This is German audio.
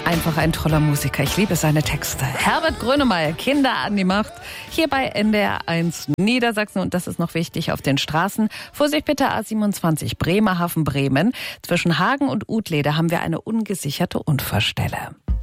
Einfach ein toller Musiker. Ich liebe seine Texte. Herbert Grönemeyer, Kinder an die Macht. Hier bei NDR 1 Niedersachsen. Und das ist noch wichtig auf den Straßen. Vorsicht bitte A27 Bremerhaven, Bremen. Zwischen Hagen und Utlede haben wir eine ungesicherte Unfallstelle.